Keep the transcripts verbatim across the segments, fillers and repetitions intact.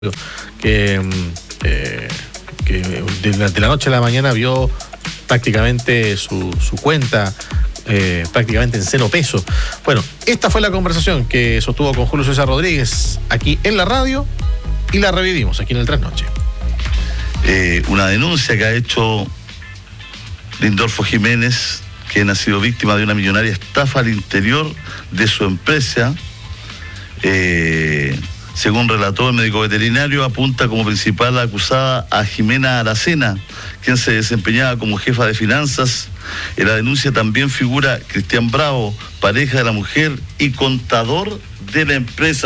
que, eh, que de la noche a la mañana vio prácticamente su, su cuenta eh, prácticamente en cero pesos. Bueno, esta fue la conversación que sostuvo con Julio César Rodríguez aquí en la radio y la revivimos aquí en el Trasnoche. Eh, una denuncia que ha hecho Lindolfo Jiménez, quien ha sido víctima de una millonaria estafa al interior de su empresa. Eh, según relató el médico veterinario, apunta como principal acusada a Jimena Aracena, quien se desempeñaba como jefa de finanzas. En la denuncia también figura Cristian Bravo, pareja de la mujer y contador de la empresa.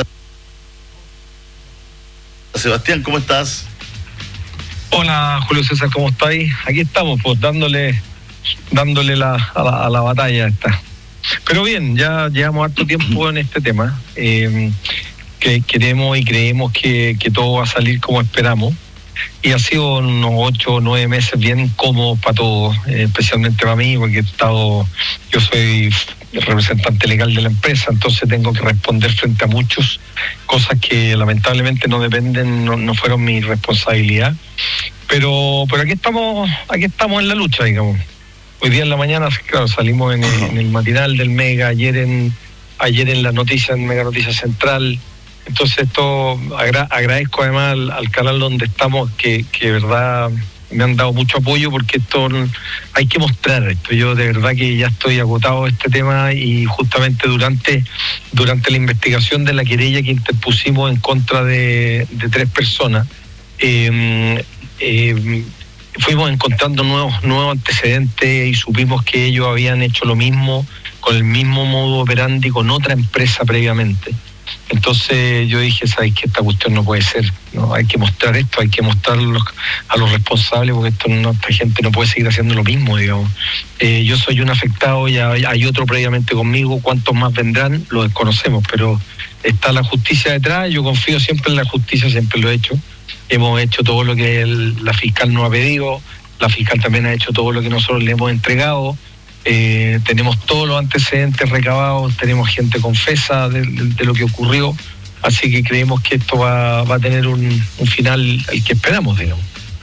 Sebastián, ¿cómo estás? Hola, Julio César, ¿cómo estáis? Aquí estamos, pues, dándole dándole la, a, la, a la batalla esta. Pero bien, ya llevamos harto tiempo en este tema. Eh, que queremos y creemos que, que todo va a salir como esperamos. Y ha sido unos ocho o nueve meses bien cómodos para todos, eh, especialmente para mí, porque he estado, yo soy representante legal de la empresa, entonces tengo que responder frente a muchas cosas que lamentablemente no dependen, no, no fueron mi responsabilidad. Pero, pero aquí estamos, aquí estamos en la lucha, digamos. Hoy día en la mañana, claro, salimos en el, en el matinal del Mega, ayer en ayer en la noticia, en Mega Noticias Central. Entonces esto agra- agradezco además al, al canal donde estamos, que, que de verdad me han dado mucho apoyo, porque esto hay que mostrar esto. Yo de verdad que ya estoy agotado de este tema, y justamente durante durante la investigación de la querella que interpusimos en contra de, de tres personas, eh, eh, fuimos encontrando nuevos nuevos antecedentes y supimos que ellos habían hecho lo mismo, con el mismo modo operandi, con otra empresa previamente. Entonces yo dije, ¿sabes qué? Esta cuestión no puede ser, ¿no? Hay que mostrar esto, hay que mostrarlo a los responsables, porque esto no, esta gente no puede seguir haciendo lo mismo, digamos. Eh, yo soy un afectado, ya hay otro previamente conmigo, ¿cuántos más vendrán? Lo desconocemos, pero está la justicia detrás. Yo confío siempre en la justicia, siempre lo he hecho. Hemos hecho todo lo que el, la fiscal nos ha pedido, la fiscal también ha hecho todo lo que nosotros le hemos entregado. Eh, tenemos todos los antecedentes recabados, tenemos gente confesa de, de, de lo que ocurrió, así que creemos que esto va, va a tener un, un final el que esperamos, digamos.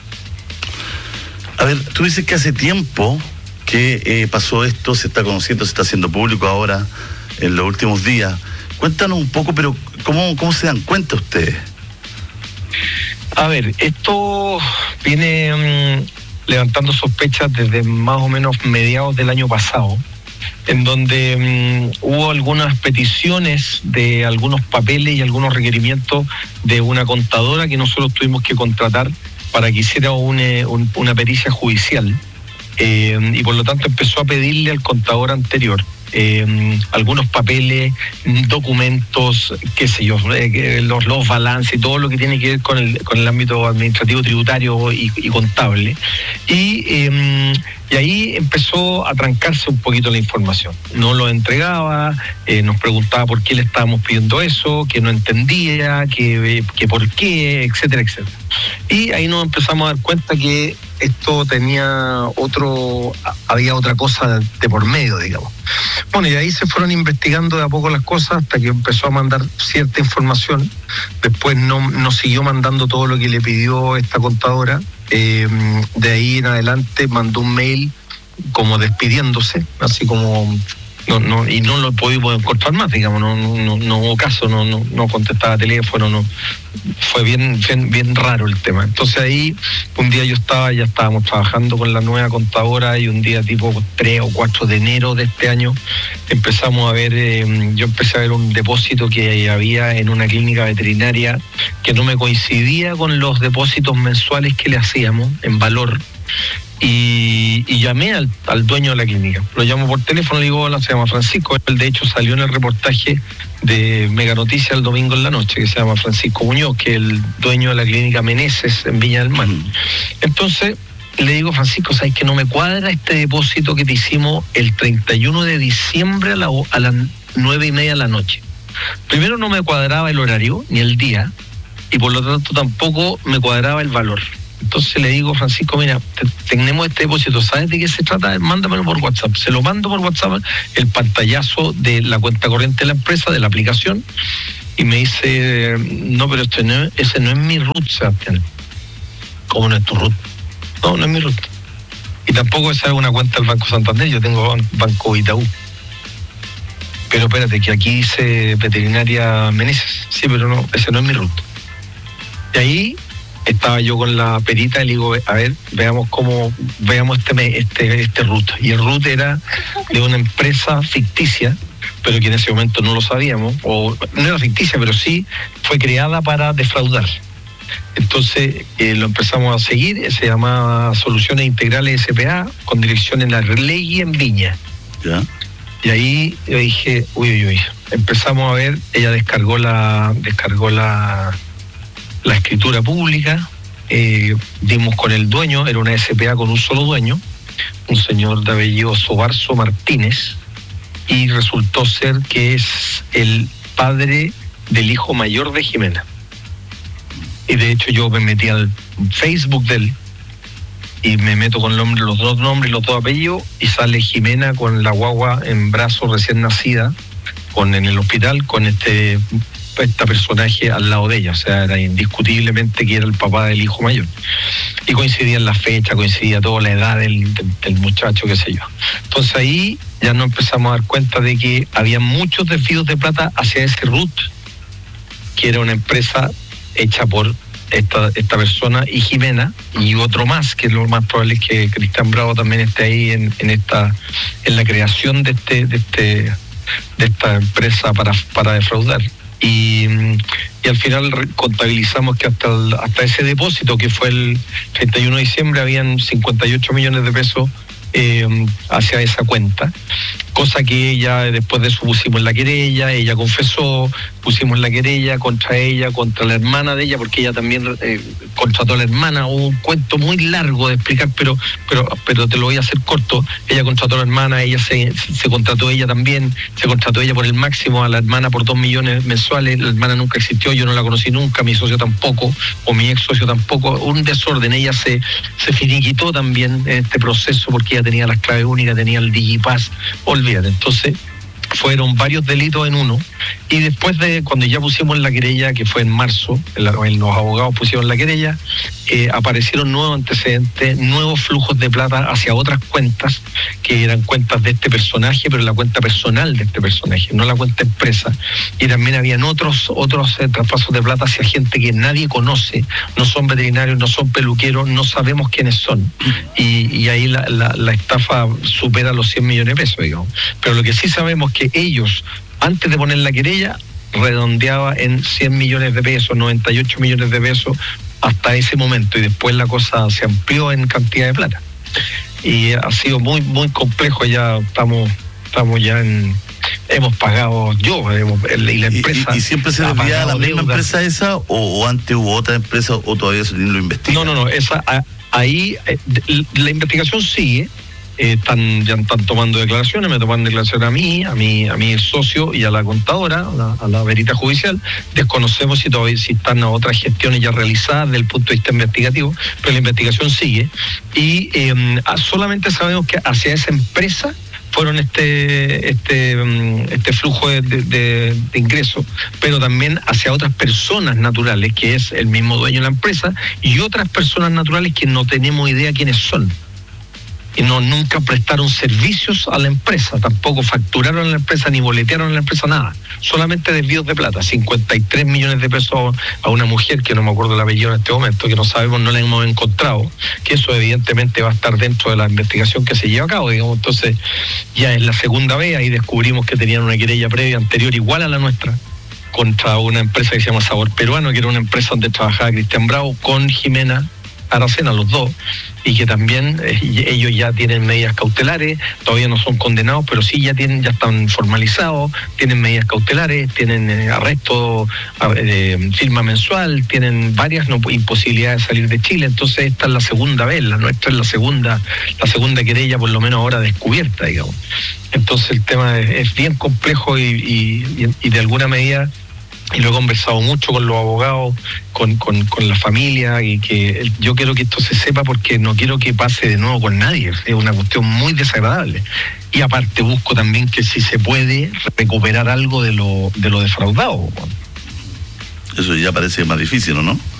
A ver, tú dices que hace tiempo que eh, pasó esto, se está conociendo, se está haciendo público ahora en los últimos días. Cuéntanos un poco, pero ¿cómo, cómo se dan cuenta ustedes? A ver, esto viene um, levantando sospechas desde más o menos mediados del año pasado, en donde um, hubo algunas peticiones de algunos papeles y algunos requerimientos de una contadora que nosotros tuvimos que contratar para que hiciera una, un, una pericia judicial, eh, y por lo tanto empezó a pedirle al contador anterior Eh, algunos papeles, documentos, qué sé yo, eh, los, los balances y todo lo que tiene que ver con el, con el ámbito administrativo, tributario y, y contable. Y, eh, y ahí empezó a trancarse un poquito la información. No lo entregaba, eh, nos preguntaba por qué le estábamos pidiendo eso, que no entendía, que, que por qué, etcétera, etcétera. Y ahí nos empezamos a dar cuenta que esto tenía otro, había otra cosa de por medio, digamos. Bueno, y ahí se fueron investigando de a poco las cosas hasta que empezó a mandar cierta información. Después no, no siguió mandando todo lo que le pidió esta contadora. Eh, de ahí en adelante mandó un mail como despidiéndose, así como... No, no, y no lo pudimos encontrar más, digamos, no, no, no hubo caso, no, no, no contestaba teléfono, no, fue bien, bien, bien raro el tema. Entonces ahí, un día yo estaba, ya estábamos trabajando con la nueva contadora, y un día tipo tres o cuatro de enero de este año, empezamos a ver, eh, yo empecé a ver un depósito que había en una clínica veterinaria que no me coincidía con los depósitos mensuales que le hacíamos en valor. Y, y llamé al, al dueño de la clínica. Lo llamo por teléfono, le digo, hola, se llama Francisco. Él de hecho salió en el reportaje de Mega Noticias el domingo en la noche, que se llama Francisco Muñoz, que es el dueño de la clínica Meneses en Viña del Mar. Entonces le digo, Francisco, ¿sabes que no me cuadra este depósito que te hicimos el treinta y uno de diciembre a, la, a las nueve y media de la noche? Primero, no me cuadraba el horario ni el día, y por lo tanto tampoco me cuadraba el valor. Entonces le digo, Francisco, mira, te, tenemos este depósito, ¿sabes de qué se trata? Mándamelo por WhatsApp. Se lo mando por WhatsApp, el pantallazo de la cuenta corriente de la empresa, de la aplicación, Y me dice, no, pero este no, ese no es mi root, Sebastián. ¿Cómo no es tu root? No, no es mi root. Y tampoco esa es una cuenta del Banco Santander, yo tengo Banco Itaú. Pero espérate, que aquí dice Veterinaria Meneses. Sí, pero no, ese no es mi root. Y ahí estaba yo con la perita y le digo, a ver, veamos cómo, veamos este, este, este root. Y el root era de una empresa ficticia, pero que en ese momento no lo sabíamos, o no era ficticia, pero sí fue creada para defraudar. Entonces eh, lo empezamos a seguir, se llamaba Soluciones Integrales S P A, con dirección en la Arlegui en Viña. ¿Ya? Y ahí yo dije, uy, uy, uy, empezamos a ver, ella descargó la, descargó la, la escritura pública, eh, dimos con el dueño, era una S P A con un solo dueño, un señor de apellido Sobarzo Martínez, y resultó ser que es el padre del hijo mayor de Jimena. Y de hecho yo me metí al Facebook de él y me meto con los dos nombres y los dos apellidos y sale Jimena con la guagua en brazos recién nacida, con en el hospital, con este, este personaje al lado de ella. O sea, era indiscutiblemente que era el papá del hijo mayor. Y coincidían la fecha, coincidía toda la edad del, del, del muchacho, qué sé yo. Entonces ahí ya nos empezamos a dar cuenta de que había muchos desvíos de plata hacia ese root, que era una empresa hecha por esta, esta persona y Jimena, y otro más, que lo más probable es que Cristian Bravo también esté ahí en, en esta, en la creación de este, de este, de esta empresa para, para defraudar. Y, y al final contabilizamos que hasta el, hasta ese depósito, que fue el treinta y uno de diciembre, habían cincuenta y ocho millones de pesos eh, hacia esa cuenta, cosa que ella, después de eso pusimos la querella, ella confesó, pusimos la querella contra ella, contra la hermana de ella, porque ella también eh, contrató a la hermana, un cuento muy largo de explicar, pero pero pero te lo voy a hacer corto. Ella contrató a la hermana, ella se, se contrató ella también, se contrató ella por el máximo, a la hermana por dos millones mensuales, la hermana nunca existió, yo no la conocí nunca, mi socio tampoco, o mi ex socio tampoco, un desorden. Ella se, se finiquitó también en este proceso porque ella tenía las claves únicas, tenía el Digipass, olvídate. Entonces fueron varios delitos en uno, y después de cuando ya pusimos la querella, que fue en marzo, en la, en los abogados pusieron la querella, eh, aparecieron nuevos antecedentes, nuevos flujos de plata hacia otras cuentas, que eran cuentas de este personaje, pero la cuenta personal de este personaje, no la cuenta empresa, y también habían otros otros eh, traspasos de plata hacia gente que nadie conoce, no son veterinarios, no son peluqueros, no sabemos quiénes son, y, y ahí la, la, la estafa supera los cien millones de pesos, digamos. Pero lo que sí sabemos es que ellos, antes de poner la querella, redondeaba en cien millones de pesos, noventa y ocho millones de pesos hasta ese momento, y después la cosa se amplió en cantidad de plata. Y ha sido muy muy complejo, ya estamos estamos ya en... Hemos pagado, yo, hemos, y la empresa... ¿Y, y, y siempre se desviaba la misma deuda. empresa esa, o, o antes hubo otra empresa, o todavía se lo investiga? No, no, no, esa, ahí eh, la investigación sigue. Eh, están, ya están tomando declaraciones, me toman declaraciones a mí, a mi, a mi socio y a la contadora, a la, a la verita judicial. Desconocemos si todavía si están otras gestiones ya realizadas desde el punto de vista investigativo, pero la investigación sigue. Y eh, solamente sabemos que hacia esa empresa fueron este este este flujo de, de, de ingresos, pero también hacia otras personas naturales, que es el mismo dueño de la empresa, y otras personas naturales que no tenemos idea quiénes son. Y no nunca prestaron servicios a la empresa, tampoco facturaron a la empresa, ni boletearon a la empresa, nada. Solamente desvíos de plata, cincuenta y tres millones de pesos a una mujer, que no me acuerdo el apellido en este momento, que no sabemos, no la hemos encontrado, que eso evidentemente va a estar dentro de la investigación que se lleva a cabo, digamos. Entonces, ya en la segunda vez, ahí descubrimos que tenían una querella previa anterior igual a la nuestra, contra una empresa que se llama Sabor Peruano, que era una empresa donde trabajaba Cristian Bravo con Jimena Aracena, los dos, y que también eh, ellos ya tienen medidas cautelares, todavía no son condenados, pero sí ya tienen, ya están formalizados, tienen medidas cautelares, tienen eh, arresto, eh, firma mensual, tienen varias no, imposibilidades de salir de Chile. Entonces esta es la segunda vez, la nuestra es la segunda, la segunda querella, por lo menos ahora descubierta, digamos. Entonces el tema es, es bien complejo y, y, y de alguna medida, y lo he conversado mucho con los abogados, con, con, con la familia, y que yo quiero que esto se sepa porque no quiero que pase de nuevo con nadie. Es una cuestión muy desagradable. Y aparte busco también que si se puede recuperar algo de lo, de lo defraudado. Eso ya parece más difícil, ¿o no?